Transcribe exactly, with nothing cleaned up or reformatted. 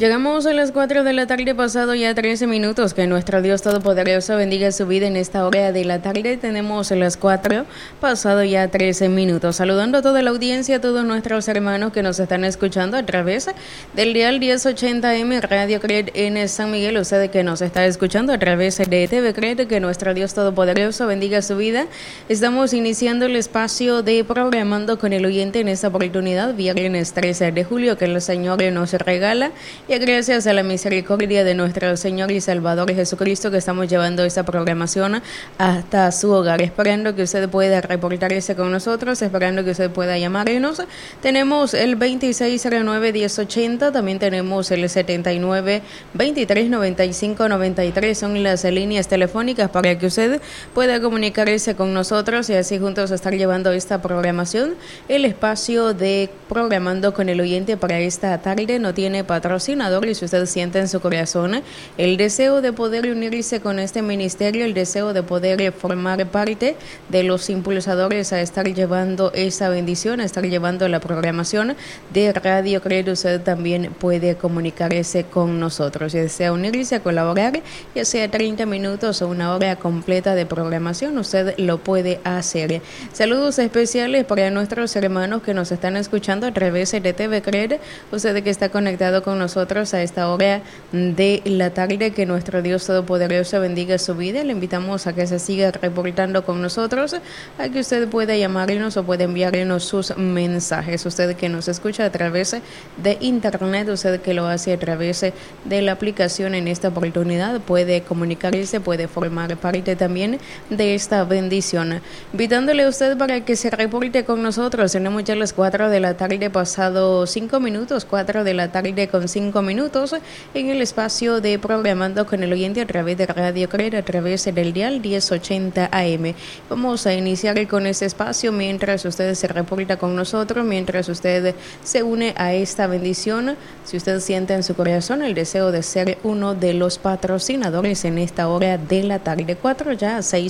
Llegamos a las cuatro de la tarde, pasado ya trece minutos. Que nuestro Dios Todopoderoso bendiga su vida en esta hora de la tarde. Tenemos las cuatro, pasado ya trece minutos. Saludando a toda la audiencia, a todos nuestros hermanos que nos están escuchando a través del dial diez ochenta eme Radio Cred en San Miguel. Usted que nos está escuchando a través de T V Cred, que nuestro Dios Todopoderoso bendiga su vida. Estamos iniciando el espacio de Programando con el Oyente en esta oportunidad, viernes trece de julio, que el Señor nos regala. Y gracias a la misericordia de nuestro Señor y Salvador Jesucristo que estamos llevando esta programación hasta su hogar, esperando que usted pueda reportarse con nosotros, esperando que usted pueda llamarnos. Tenemos el veintiséis cero nueve diez ochenta, también tenemos el setenta y nueve veintitrés noventa y cinco noventa y tres, son las líneas telefónicas para que usted pueda comunicarse con nosotros y así juntos estar llevando esta programación. El espacio de Programando con el Oyente para esta tarde no tiene patrocinador, y si usted siente en su corazón el deseo de poder unirse con este ministerio, el deseo de poder formar parte de los impulsadores a estar llevando esa bendición, a estar llevando la programación de Radio Cred, usted también puede comunicarse con nosotros. Si desea unirse a colaborar, ya sea treinta minutos o una hora completa de programación, usted lo puede hacer. Saludos especiales para nuestros hermanos que nos están escuchando a través de T V Cred, usted que está conectado con nosotros a esta hora de la tarde. Que nuestro Dios Todopoderoso bendiga su vida. Le invitamos a que se siga reportando con nosotros, a que usted pueda llamarnos o pueda enviarnos sus mensajes. Usted que nos escucha a través de internet, usted que lo hace a través de la aplicación, en esta oportunidad puede comunicarse, puede formar parte también de esta bendición. Invitándole a usted para que se reporte con nosotros. Tenemos ya las cuatro de la tarde, pasado cinco minutos, cuatro de la tarde con cinco minutos, en el espacio de Programando con el Oyente a través de Radio Cred, a través del dial diez ochenta A M. Vamos a iniciar con este espacio mientras usted se reporta con nosotros, mientras usted se une a esta bendición. Si usted siente en su corazón el deseo de ser uno de los patrocinadores en esta hora de la tarde, cuatro ya, seis